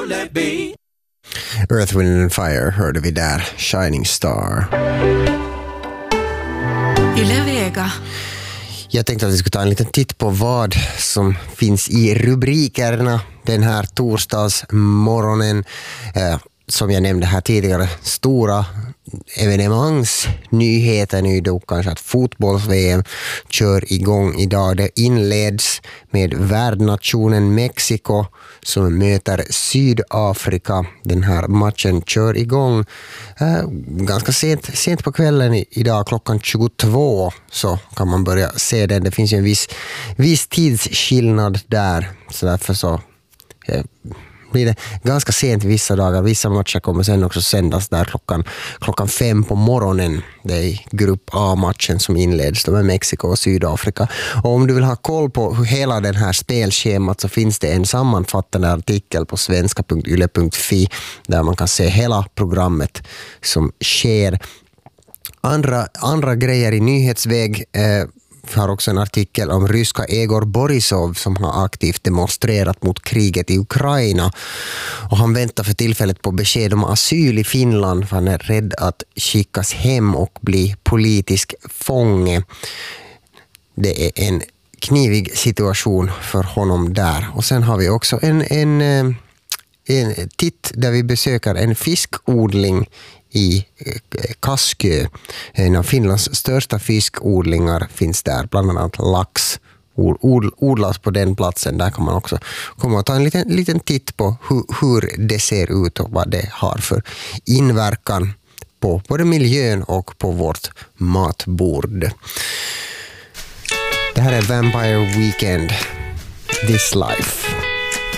Earth, Wind and Fire hörde vi där, Shining Star. Yle Vega. Jag tänkte att vi skulle ta en liten titt på vad som finns i rubrikerna den här torsdagsmorgonen. Som jag nämnde här tidigare, stora evenemangsnyheter nu då kanske att fotbolls-VM kör igång idag. Det inleds med värdnationen Mexiko som möter Sydafrika. Den här matchen kör igång ganska sent på kvällen idag, klockan 22 så kan man börja se den. Det finns ju en viss tidsskillnad där, så därför så blir det ganska sent vissa dagar. Vissa matcher kommer sen också sändas där klockan 5 på morgonen. Det är grupp A-matchen som inleds med Mexiko och Sydafrika. Och om du vill ha koll på hur hela den här spelschemat så finns det en sammanfattande artikel på svenska.yle.fi där man kan se hela programmet som sker. Andra grejer i nyhetsväg har också en artikel om ryska Egor Borisov som har aktivt demonstrerat mot kriget i Ukraina. Och han väntar för tillfället på besked om asyl i Finland för han är rädd att skickas hem och bli politisk fånge. Det är en knivig situation för honom där. Och sen har vi också en titt där vi besöker en fiskodling i Kaskö. En av Finlands största fiskodlingar finns där, bland annat lax odlas på den platsen. Där kan man också komma och ta en liten titt på hur det ser ut och vad det har för inverkan på både miljön och på vårt matbord. Det här är Vampire Weekend, This Life.